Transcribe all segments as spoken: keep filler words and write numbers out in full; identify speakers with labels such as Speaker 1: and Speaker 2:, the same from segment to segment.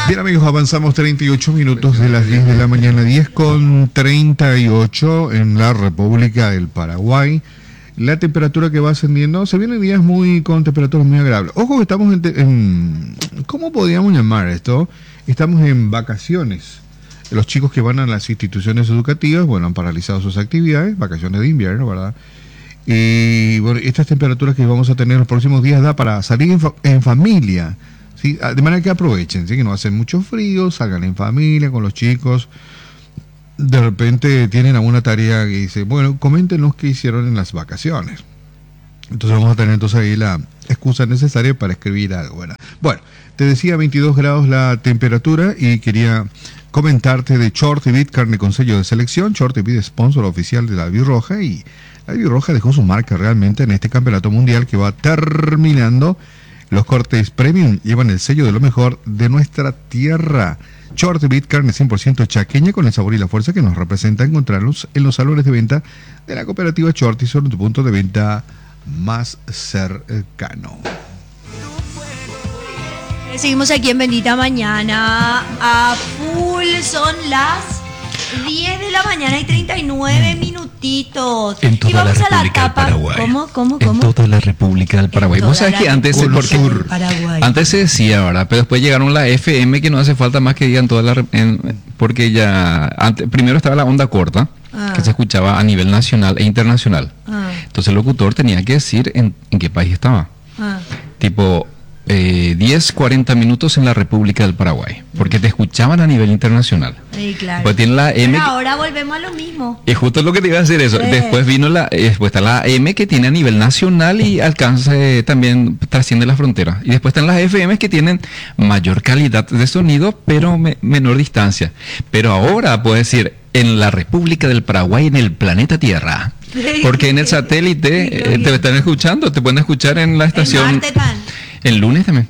Speaker 1: Bien, amigos, avanzamos treinta y ocho minutos de las diez de la mañana, diez con treinta y ocho en la República del Paraguay. La temperatura que va ascendiendo, se vienen días muy con temperaturas muy agradables. Ojo que estamos en, en ¿cómo podríamos llamar esto? Estamos en vacaciones. Los chicos que van a las instituciones educativas, bueno, han paralizado sus actividades, vacaciones de invierno, ¿verdad? Y bueno, estas temperaturas que vamos a tener en los próximos días da para salir en, fa en familia, ¿sí? De manera que aprovechen, ¿sí? Que no hacen mucho frío, salgan en familia con los chicos. De repente tienen alguna tarea que dice, bueno, coméntenos qué hicieron en las vacaciones. Entonces vamos a tener entonces ahí la excusa necesaria para escribir algo, ¿verdad? Bueno, te decía veintidós grados la temperatura y quería comentarte de Short y Bit, carne con sello de selección. Short y Bit, sponsor oficial de la Albirroja, y la Albirroja dejó su marca realmente en este campeonato mundial que va terminando. Los cortes premium llevan el sello de lo mejor de nuestra tierra. Short y Bit, carne cien por ciento chaqueña con el sabor y la fuerza que nos representa. Encontrarlos en los salones de venta de la cooperativa Short y sobre tu punto de venta más cercano.
Speaker 2: Seguimos aquí en Bendita Mañana a full, son las diez de la mañana y treinta y nueve minutitos.
Speaker 3: En toda
Speaker 2: y vamos
Speaker 3: la
Speaker 2: a la
Speaker 3: República del
Speaker 2: tapa.
Speaker 3: Paraguay.
Speaker 2: ¿Cómo, cómo, cómo?
Speaker 3: En toda la República del Paraguay. Vos sabés que antes, porque, antes se decía, ¿verdad? Pero después llegaron la F M, que no hace falta más que digan toda la, en, porque ya antes, primero estaba la onda corta, ah. que se escuchaba a nivel nacional e internacional. Ah. Entonces el locutor tenía que decir en, en qué país estaba. Ah. Tipo Eh, diez, cuarenta minutos en la República del Paraguay, porque te escuchaban a nivel internacional.
Speaker 2: Sí, claro.
Speaker 3: Pues tiene la M.
Speaker 2: Pero ahora volvemos a lo mismo.
Speaker 3: Y justo lo que te iba a decir eso.
Speaker 2: Sí.
Speaker 3: Después vino la, después está la M, que tiene a nivel nacional y alcanza eh, también, trasciende la frontera. Y después están las F M que tienen mayor calidad de sonido, pero me, menor distancia. Pero ahora puedes decir en la República del Paraguay, en el planeta Tierra. Porque en el satélite eh, te están escuchando, te pueden escuchar en la estación. El lunes también.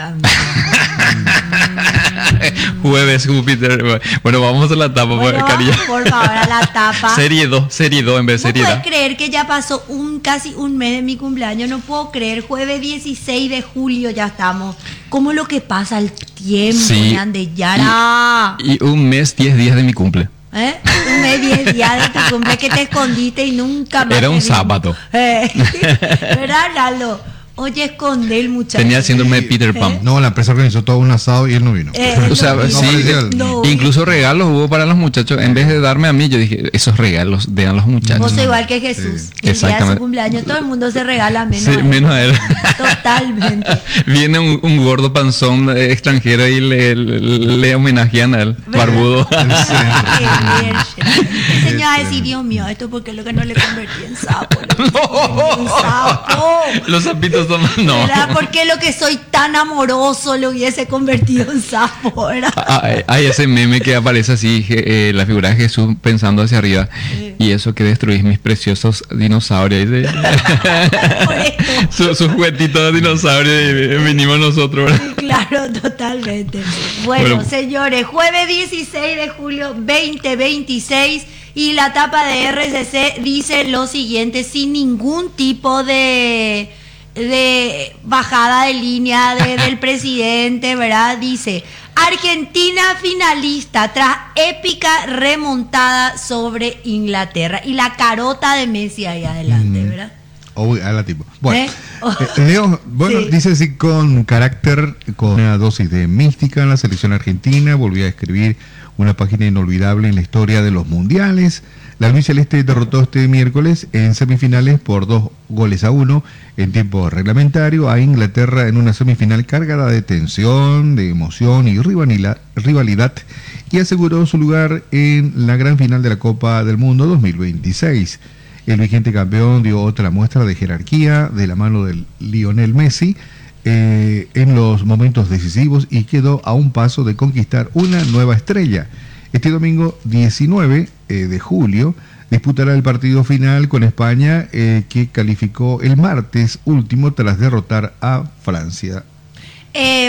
Speaker 3: Jueves, Júpiter. Bueno, vamos a la tapa,
Speaker 2: bueno,
Speaker 3: cariño.
Speaker 2: Por favor, a la tapa.
Speaker 3: Serie dos, serie dos en vez de serie dos.
Speaker 2: No puedo creer que ya pasó un casi un mes de mi cumpleaños. No puedo creer. Jueves dieciséis de julio ya estamos. ¿Cómo lo que pasa el tiempo?
Speaker 3: Sí.
Speaker 2: De Yara.
Speaker 3: Y, y un mes, diez días de mi cumple.
Speaker 2: ¿Eh? Un mes, diez días de tu cumple que te escondiste y nunca más.
Speaker 3: Era un sábado.
Speaker 2: Eh, ¿verdad, Lalo? Oye, esconde el muchacho.
Speaker 3: Tenía síndrome de Peter Pan.
Speaker 1: ¿Eh? No, la empresa organizó todo un asado y él no vino.
Speaker 2: Eh,
Speaker 3: o sea,
Speaker 2: no
Speaker 3: sí,
Speaker 2: no,
Speaker 3: incluso regalos hubo para los muchachos. En vez de darme a mí, yo dije, esos regalos den a los muchachos.
Speaker 2: Vos sos igual que Jesús.
Speaker 3: Sí.
Speaker 2: El día de su cumpleaños todo el mundo se regala menos,
Speaker 3: sí,
Speaker 2: a él.
Speaker 3: menos a él.
Speaker 2: Totalmente.
Speaker 3: Viene un, un gordo panzón extranjero y le, le, le homenajean a él, barbudo.
Speaker 2: El señor va a decir, Dios mío, esto porque es lo que no le convertí en sapo.
Speaker 3: No.
Speaker 2: En sapo.
Speaker 3: Los sapitos son... No.
Speaker 2: ¿Verdad? ¿Por qué lo que soy tan amoroso lo hubiese convertido en sapo? ¿Verdad?
Speaker 3: Hay, hay ese meme que aparece así, eh, la figura de Jesús pensando hacia arriba. Sí. Y eso que destruís mis preciosos dinosaurios. ¿Sí? Sus su juguetitos de dinosaurios y venimos nosotros. ¿Verdad?
Speaker 2: Claro, totalmente. Bueno, bueno, señores, jueves dieciséis de julio veinte veintiséis y la tapa de R C C dice lo siguiente, sin ningún tipo de... de bajada de línea de, del presidente, ¿verdad? Dice, Argentina finalista tras épica remontada sobre Inglaterra. Y la carota de Messi ahí adelante, mm. ¿verdad?
Speaker 1: Uy, a la tipo. Bueno, ¿Eh? Oh. eh, Leo, bueno, sí. Dice así con carácter, con una dosis de mística en la selección argentina, volvió a escribir una página inolvidable en la historia de los mundiales. La albiceleste derrotó este miércoles en semifinales por dos goles a uno en tiempo reglamentario a Inglaterra en una semifinal cargada de tensión, de emoción y rivalidad, y aseguró su lugar en la gran final de la Copa del Mundo dos mil veintiséis. El vigente campeón dio otra muestra de jerarquía de la mano de Lionel Messi eh, en los momentos decisivos y quedó a un paso de conquistar una nueva estrella. Este domingo diecinueve eh, de julio disputará el partido final con España, eh, que calificó el martes último tras derrotar a Francia.
Speaker 2: Eh,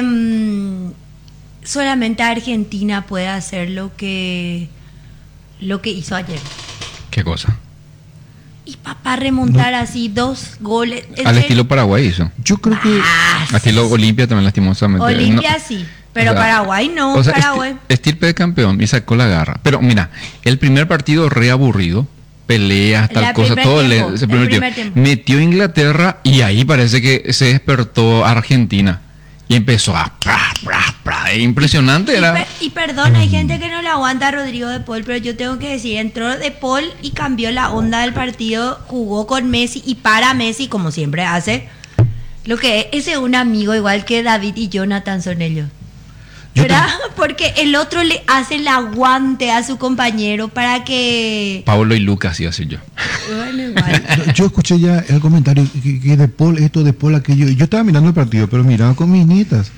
Speaker 2: solamente Argentina puede hacer lo que lo que hizo ayer.
Speaker 3: ¿Qué cosa?
Speaker 2: Y papá remontar no. así dos goles.
Speaker 3: Al estilo Paraguay hizo.
Speaker 1: Yo creo que...
Speaker 2: Ah,
Speaker 3: al estilo Olimpia también lastimosamente.
Speaker 2: Olimpia
Speaker 3: no.
Speaker 2: sí. Pero o sea, Paraguay no,
Speaker 3: o sea,
Speaker 2: Paraguay.
Speaker 3: Estirpe de campeón y sacó la garra. Pero mira, el primer partido re aburrido, peleas, tal cosa, todo
Speaker 2: tiempo,
Speaker 3: le, ese primer
Speaker 2: primer
Speaker 3: tiempo.
Speaker 2: tiempo.
Speaker 3: Metió Inglaterra y ahí parece que se despertó Argentina. Y empezó a... Pra, pra, pra, impresionante
Speaker 2: y,
Speaker 3: era.
Speaker 2: Y, per, y perdón, hay gente que no le aguanta a Rodrigo de Paul, pero yo tengo que decir, entró de Paul y cambió la onda del partido, jugó con Messi y para Messi, como siempre hace. Lo que es, ese es un amigo igual que David y Jonathan son ellos. ¿Verdad? Porque el otro le hace el aguante a su compañero para que...
Speaker 3: Pablo y Lucas, iba a decir yo.
Speaker 2: Bueno, igual.
Speaker 1: Yo escuché ya el comentario que, que de Paul, esto de Paul, aquello. Yo estaba mirando el partido, pero miraba con mis nietas.